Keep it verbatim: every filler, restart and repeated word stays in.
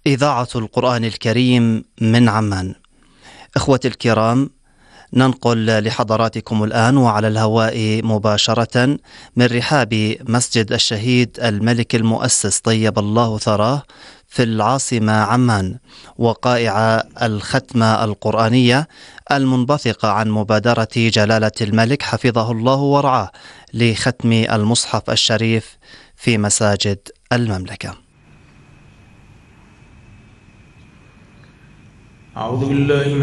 إذاعة القرآن الكريم من عمان. إخوتي الكرام، ننقل لحضراتكم الآن وعلى الهواء مباشرة من رحاب مسجد الشهيد الملك المؤسس طيب الله ثراه في العاصمة عمان، وقائع الختمة القرآنية المنبثقة عن مبادرة جلالة الملك حفظه الله ورعاه لختم المصحف الشريف في مساجد المملكة. أعوذ بالله